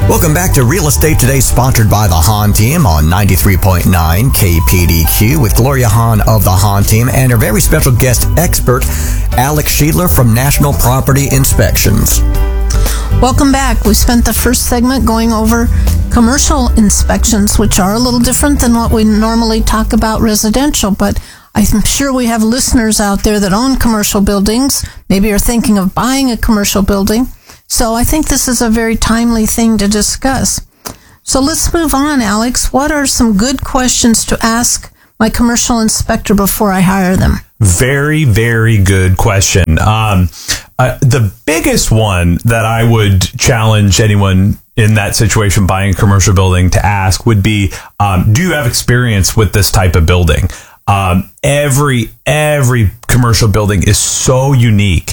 Welcome back to Real Estate Today, sponsored by the Hahn Team on 93.9 KPDQ with Gloria Hahn of the Hahn Team and our very special guest expert, Alex Schiedler from National Property Inspections. Welcome back. We spent the first segment going over commercial inspections, which are a little different than what we normally talk about residential, but I'm sure we have listeners out there that own commercial buildings, maybe are thinking of buying a commercial building. So I think this is a very timely thing to discuss. So let's move on, Alex. What are some good questions to ask my commercial inspector before I hire them? Very, very good question. The biggest one that I would challenge anyone in that situation buying a commercial building to ask would be, do you have experience with this type of building? Every commercial building is so unique.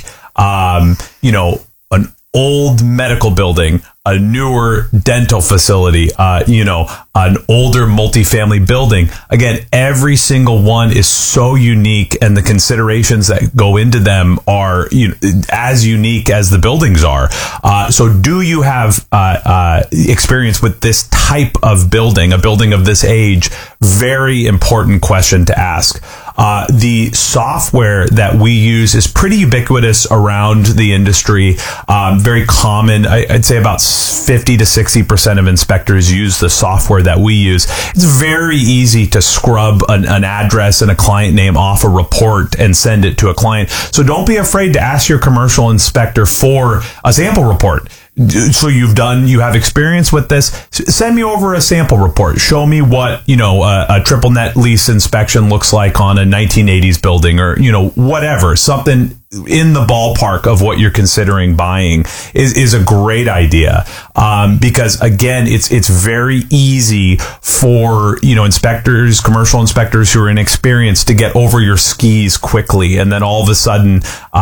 An old medical building, a newer dental facility, an older multifamily building. Again, every single one is so unique, and the considerations that go into them are as unique as the buildings are. So do you have experience with this type of building, a building of this age? Very important question to ask. The software that we use is pretty ubiquitous around the industry. Very common. I'd say about 50 to 60% of inspectors use the software that we use. It's very easy to scrub an address and a client name off a report and send it to a client. So don't be afraid to ask your commercial inspector for a sample report. So you have experience with this. Send me over a sample report. Show me what, a triple net lease inspection looks like on a 1980s building, or, whatever, something in the ballpark of what you're considering buying is a great idea. Because again, it's very easy for, inspectors, commercial inspectors who are inexperienced to get over your skis quickly. And then all of a sudden,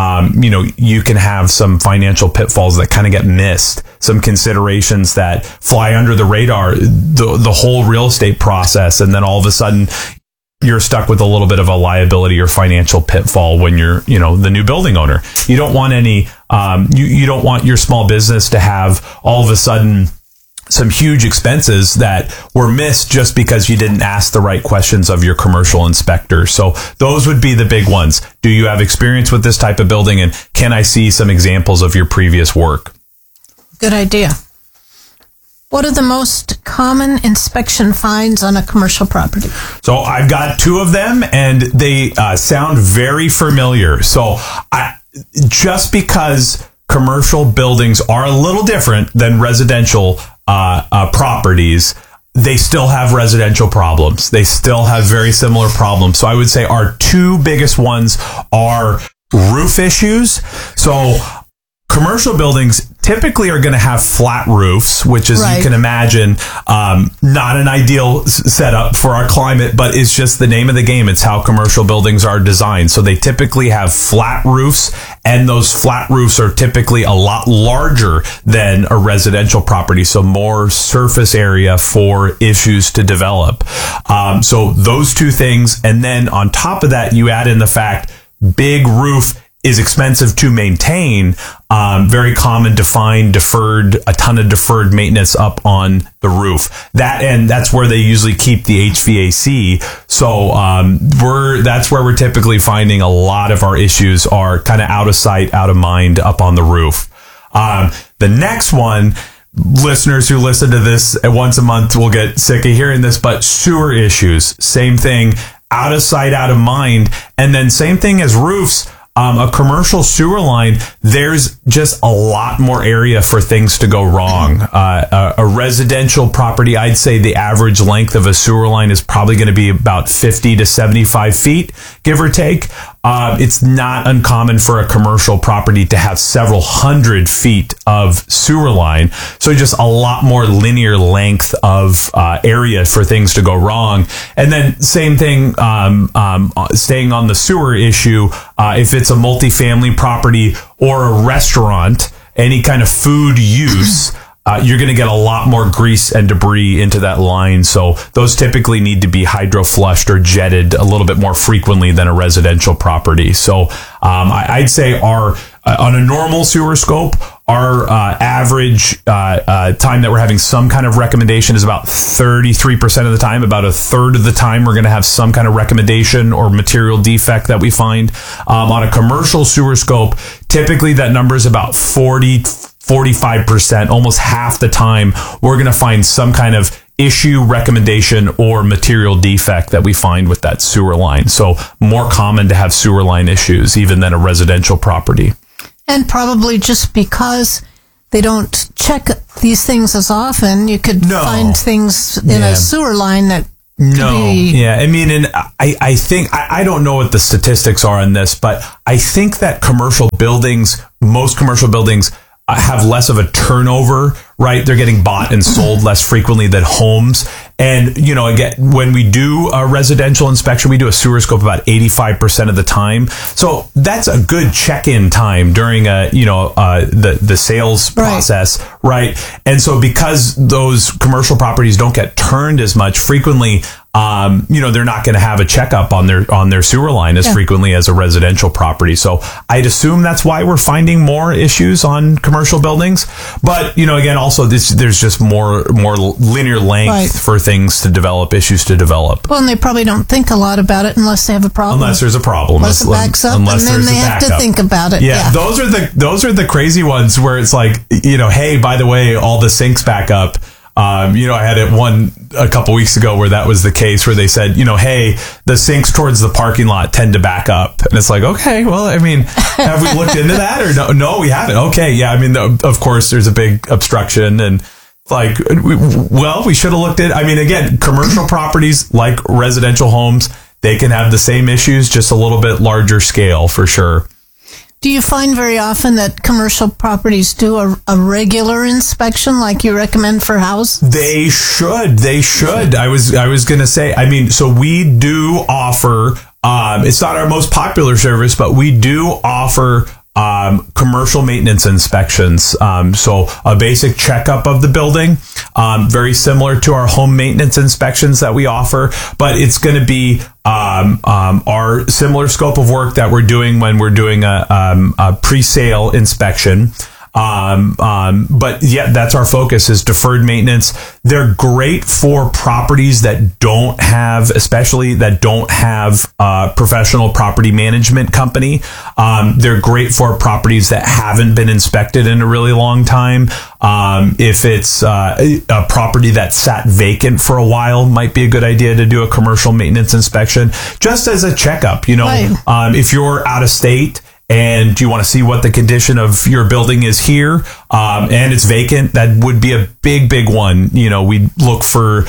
you can have some financial pitfalls that kind of get missed. Some considerations that fly under the radar, the whole real estate process. And then all of a sudden, you're stuck with a little bit of a liability or financial pitfall when you're, the new building owner. You don't want any, you don't want your small business to have all of a sudden some huge expenses that were missed just because you didn't ask the right questions of your commercial inspector. So those would be the big ones. Do you have experience with this type of building? And can I see some examples of your previous work? Good idea. What are the most common inspection finds on a commercial property? So I've got two of them, and they sound very familiar. So just because commercial buildings are a little different than residential properties, they still have residential problems. They still have very similar problems. So I would say our two biggest ones are roof issues. So commercial buildings typically are going to have flat roofs, which is, right, you can imagine, not an ideal setup for our climate, but it's just the name of the game. It's how commercial buildings are designed. So they typically have flat roofs, and those flat roofs are typically a lot larger than a residential property. So more surface area for issues to develop. So those two things. And then on top of that, you add in the fact big roof is expensive to maintain. Very common to find a ton of deferred maintenance up on the roof. That's where they usually keep the HVAC. So that's where we're typically finding a lot of our issues are kind of out of sight, out of mind up on the roof. The next one, listeners who listen to this once a month will get sick of hearing this, but sewer issues, same thing, out of sight, out of mind. And then same thing as roofs. A commercial sewer line, there's just a lot more area for things to go wrong. A residential property, I'd say the average length of a sewer line is probably going to be about 50 to 75 feet, give or take. It's not uncommon for a commercial property to have several hundred feet of sewer line. So just a lot more linear length of area for things to go wrong. And then same thing, staying on the sewer issue, if it's a multifamily property or a restaurant, any kind of food use, you're going to get a lot more grease and debris into that line. So those typically need to be hydro flushed or jetted a little bit more frequently than a residential property. So I'd say on a normal sewer scope, Our average time that we're having some kind of recommendation is about 33% of the time. About a third of the time, we're going to have some kind of recommendation or material defect that we find. On a commercial sewer scope, typically that number is about 45%, almost half the time, we're going to find some kind of issue, recommendation, or material defect that we find with that sewer line. So more common to have sewer line issues even than a residential property. And probably just because they don't check these things as often, you could find things in a sewer line that Yeah, I mean, and I think, I don't know what the statistics are on this, but I think that most commercial buildings have less of a turnover, right? They're getting bought and sold less frequently than homes. And, again, when we do a residential inspection, we do a sewer scope about 85% of the time. So that's a good check-in time during the sales process, right? And so because those commercial properties don't get turned as much frequently, they're not going to have a checkup on their sewer line as frequently as a residential property. So I'd assume that's why we're finding more issues on commercial buildings. But, again, also there's just more linear length for things to develop, issues to develop. Well, and they probably don't think a lot about it unless they have a problem. Unless there's a problem. Unless it backs up, and then they have to think about it. Yeah, those are the crazy ones where it's like, hey, by the way, all the sinks back up. I had it a couple weeks ago where that was the case, where they said, hey, the sinks towards the parking lot tend to back up. And it's like, okay, well, I mean, have we looked into that or no, we haven't. Okay. Yeah. I mean, of course there's a big obstruction and like, we should have looked at, again, commercial properties like residential homes, they can have the same issues, just a little bit larger scale for sure. Do you find very often that commercial properties do a regular inspection like you recommend for house? They should. I was going to say, so we do offer, it's not our most popular service, but we do offer commercial maintenance inspections. So a basic checkup of the building, very similar to our home maintenance inspections that we offer, but it's going to be our similar scope of work that we're doing when we're doing a pre-sale inspection. But yeah, that's our focus, is deferred maintenance. They're great for properties that don't have professional property management company. They're great for properties that haven't been inspected in a really long time. If it's a property that sat vacant for a while, might be a good idea to do a commercial maintenance inspection just as a checkup. If you're out of state and you want to see what the condition of your building is here, and it's vacant, that would be a big one. We look for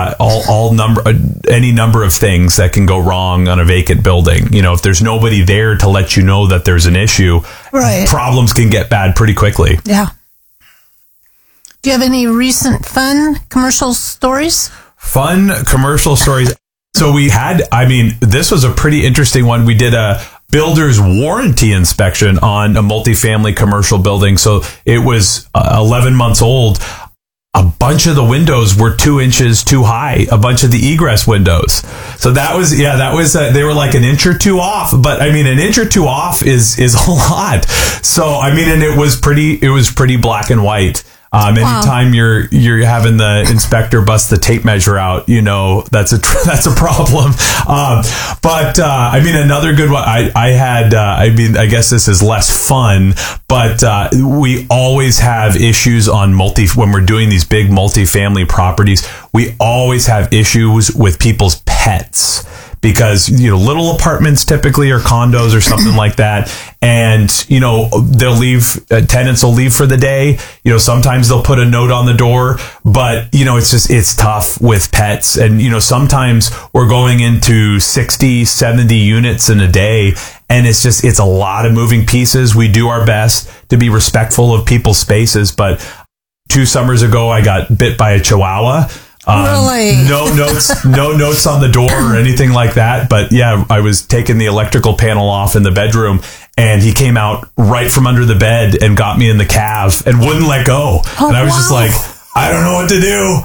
any number of things that can go wrong on a vacant building. If there's nobody there to let you know that there's an issue, problems can get bad pretty quickly. Yeah. Do you have any recent fun commercial stories? Fun commercial stories. So we had, this was a pretty interesting one. We did a builder's warranty inspection on a multifamily commercial building. So it was 11 months old. A bunch of the windows were 2 inches too high, a bunch of the egress windows. So that was, they were like an inch or two off, but an inch or two off is a lot. So, and it was pretty black and white. Anytime you're having the inspector bust the tape measure out, that's a problem. But another good one I had, I guess this is less fun, but we always have issues on when we're doing these big multifamily properties. We always have issues with people's pets. Because, little apartments typically, or condos or something like that. And, they'll leave, tenants will leave for the day. Sometimes they'll put a note on the door, but, it's tough with pets. And, sometimes we're going into 60, 70 units in a day. And it's a lot of moving pieces. We do our best to be respectful of people's spaces. But 2 summers ago, I got bit by a Chihuahua. Really? No notes on the door or anything like that. But yeah, I was taking the electrical panel off in the bedroom, and he came out right from under the bed and got me in the calf and wouldn't let go. And I was just like, I don't know what to do.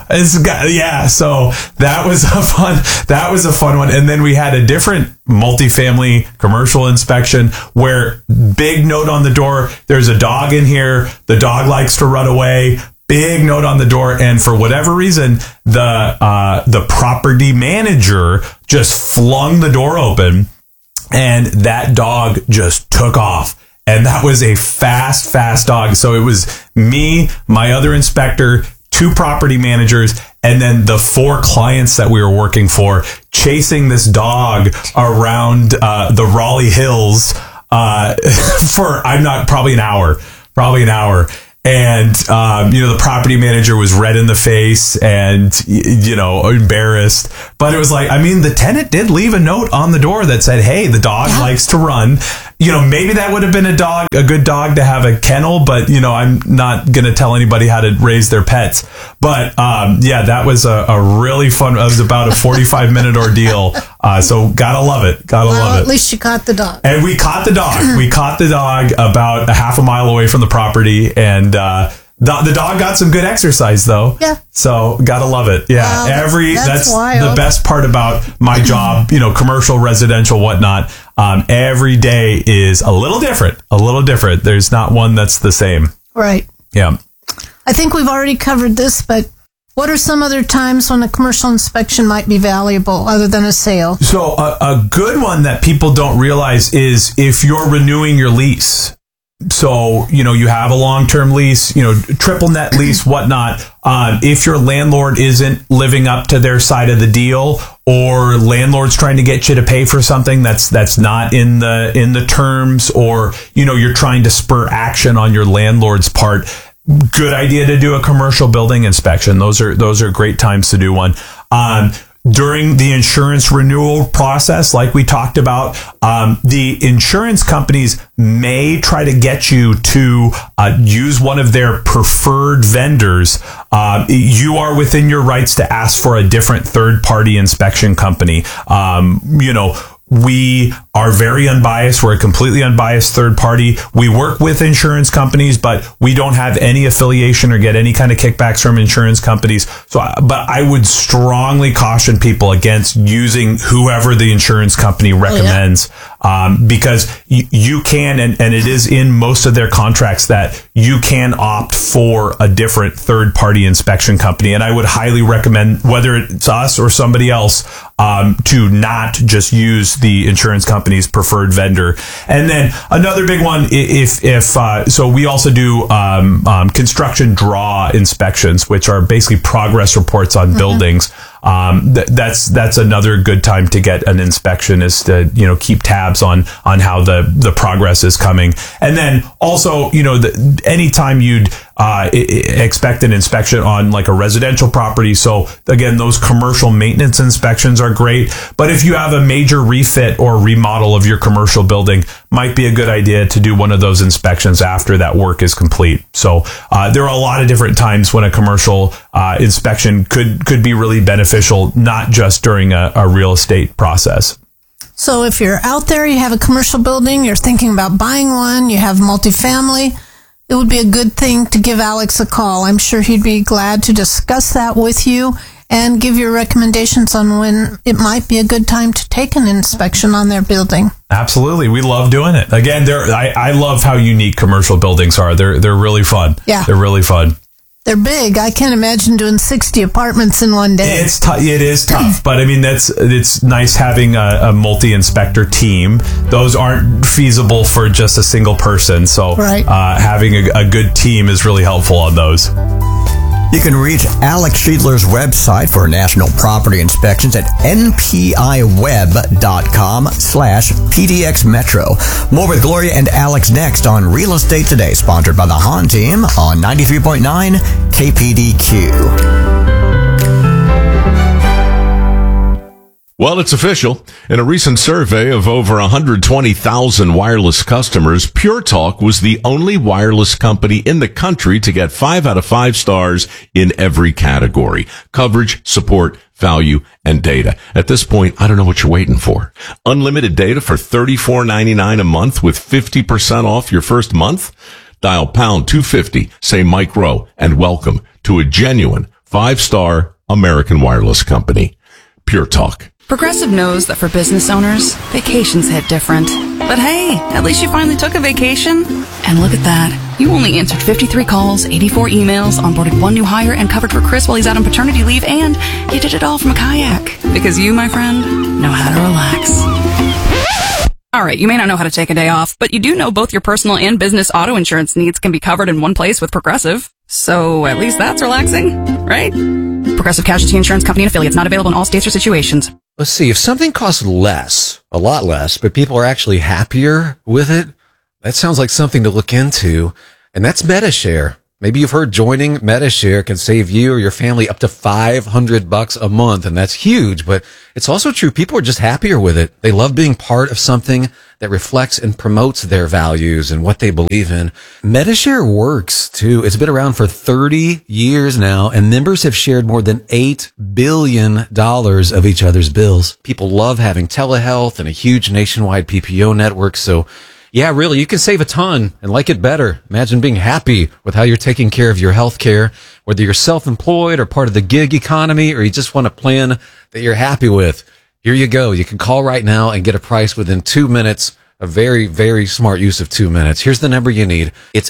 So that was a fun one. And then we had a different multifamily commercial inspection where big note on the door, there's a dog in here. The dog likes to run away. Big note on the door. And for whatever reason, the property manager just flung the door open and that dog just took off. And that was a fast dog. So it was me, my other inspector, 2 property managers, and then the 4 clients that we were working for chasing this dog around the Raleigh Hills for probably an hour. And, the property manager was red in the face and, embarrassed. But it was like, the tenant did leave a note on the door that said, hey, the dog likes to run. Maybe that would have been a good dog to have a kennel, but, I'm not going to tell anybody how to raise their pets. But, that was a really fun, it was about a 45-minute ordeal. So gotta love it. At least you caught the dog. And we caught the dog. We caught the dog about a half a mile away from the property. And, the dog got some good exercise though. Yeah. So gotta love it. Yeah. Wow, that's the best part about my job, commercial, residential, whatnot. Every day is a little different. There's not one that's the same. Right. Yeah. I think we've already covered this, but what are some other times when a commercial inspection might be valuable other than a sale? So a good one that people don't realize is if you're renewing your lease. So, you have a long-term lease, triple net lease, whatnot. If your landlord isn't living up to their side of the deal, or landlord's trying to get you to pay for something that's not in the terms, or, you're trying to spur action on your landlord's part, good idea to do a commercial building inspection. Those are great times to do one. During the insurance renewal process, like we talked about, the insurance companies may try to get you to use one of their preferred vendors. You are within your rights to ask for a different third-party inspection company. We are very unbiased. We're a completely unbiased third party. We work with insurance companies, but we don't have any affiliation or get any kind of kickbacks from insurance companies. But I would strongly caution people against using whoever the insurance company recommends, because you can, and it is in most of their contracts that you can opt for a different third party inspection company. And I would highly recommend, whether it's us or somebody else, to not just use the insurance company's preferred vendor. And then another big one, so we also do construction draw inspections, which are basically progress reports on buildings. That's another good time to get an inspection, is to keep tabs on how the progress is coming. And then also anytime you'd expect an inspection on like a residential property. So again, those commercial maintenance inspections are great. But if you have a major refit or remodel of your commercial building, might be a good idea to do one of those inspections after that work is complete. So there are a lot of different times when a commercial inspection could be really beneficial, not just during a real estate process. So if you're out there, you have a commercial building, you're thinking about buying one, you have multifamily, it would be a good thing to give Alex a call. I'm sure he'd be glad to discuss that with you and give you recommendations on when it might be a good time to take an inspection on their building. Absolutely. We love doing it. Again, I love how unique commercial buildings are. They're really fun. Yeah. They're really fun. They're big. I can't imagine doing 60 apartments in one day. It is tough, but I mean, it's nice having a multi-inspector team. Those aren't feasible for just a single person. So having a good team is really helpful on those. You can reach Alex Schiedler's website for national property inspections at npiweb.com/PDXmetro. More with Gloria and Alex next on Real Estate Today, sponsored by the Hahn Team on 93.9 KPDQ. Well, it's official. In a recent survey of over 120,000 wireless customers, Pure Talk was the only wireless company in the country to get 5 out of 5 stars in every category: coverage, support, value, and data. At this point, I don't know what you're waiting for. Unlimited data for $34.99 a month with 50% off your first month? Dial pound 250, say Mike Rowe, and welcome to a genuine 5-star American Wireless company. Pure Talk. Progressive knows that for business owners, vacations hit different. But hey, at least you finally took a vacation. And look at that. You only answered 53 calls, 84 emails, onboarded 1 new hire, and covered for Chris while he's out on paternity leave, and you did it all from a kayak. Because you, my friend, know how to relax. All right, you may not know how to take a day off, but you do know both your personal and business auto insurance needs can be covered in one place with Progressive. So at least that's relaxing, right? Progressive Casualty Insurance Company and affiliates, not available in all states or situations. Let's see, if something costs less, a lot less, but people are actually happier with it, that sounds like something to look into. And that's MediShare. Maybe you've heard joining MediShare can save you or your family up to $500 a month, and that's huge, but it's also true. People are just happier with it. They love being part of something that reflects and promotes their values and what they believe in. MediShare works too. It's been around for 30 years now, and members have shared more than $8 billion of each other's bills. People love having telehealth and a huge nationwide PPO network, so yeah, really, you can save a ton and like it better. Imagine being happy with how you're taking care of your health care, whether you're self-employed or part of the gig economy, or you just want a plan that you're happy with. Here you go. You can call right now and get a price within 2 minutes. A very, very smart use of 2 minutes. Here's the number you need. It's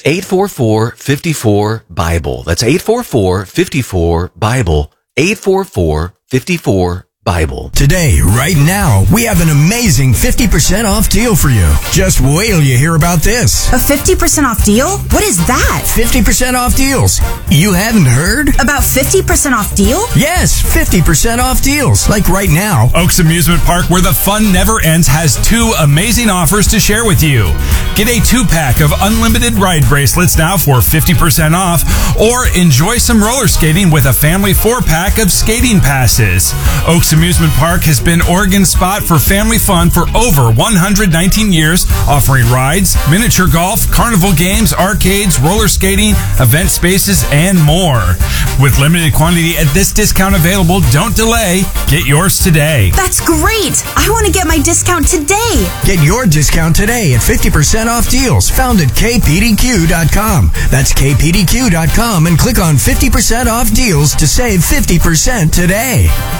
844-54-BIBLE. That's 844-54-BIBLE. 844-54-BIBLE. Today, right now, we have an amazing 50% off deal for you. Just wait till you hear about this. A 50% off deal? What is that? 50% off deals. You haven't heard? About 50% off deal? Yes, 50% off deals. Like right now. Oaks Amusement Park, where the fun never ends, has 2 amazing offers to share with you. Get a 2-pack of unlimited ride bracelets now for 50% off, or enjoy some roller skating with a family 4-pack of skating passes. Oaks Amusement Park has been Oregon's spot for family fun for over 119 years, offering rides, miniature golf, carnival games, arcades, roller skating, event spaces, and more. With limited quantity at this discount available, don't delay. Get yours today. That's great! I want to get my discount today. Get your discount today at 50% off deals found at kpdq.com. That's kpdq.com and click on 50% off deals to save 50% today.